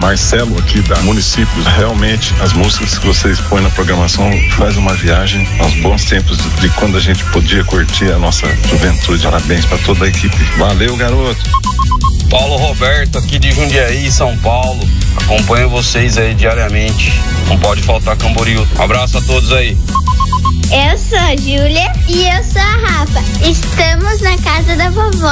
Marcelo aqui da Municípios. Realmente as músicas que vocês põem na programação faz uma viagem aos bons tempos de quando a gente podia curtir a nossa juventude. Parabéns para toda a equipe. Valeu, garoto. Paulo Roberto aqui de Jundiaí, São Paulo. Acompanho vocês aí diariamente. Não pode faltar Camboriú. Um abraço a todos aí. Eu sou a Júlia. E eu sou a Rafa. Estamos na casa da vovó.